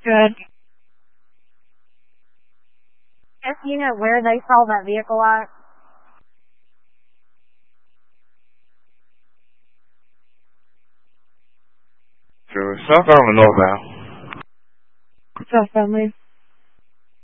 Good. If you know where they saw that vehicle at? So southbound or northbound? Southbound, please.